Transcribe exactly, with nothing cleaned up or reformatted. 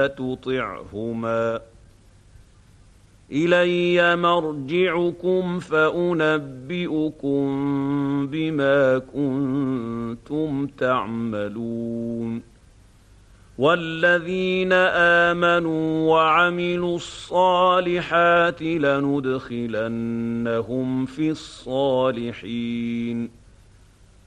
تطعهما إلي مرجعكم فأنبئكم بما كنتم تعملون والذين آمنوا وعملوا الصالحات لندخلنهم في الصالحين